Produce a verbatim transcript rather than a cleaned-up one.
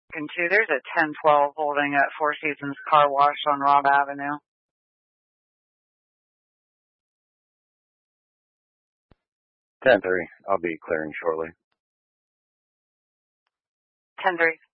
And two, there's a ten twelve holding at Four Seasons Car Wash on Robb Avenue. ten three. I'll be clearing shortly. ten three.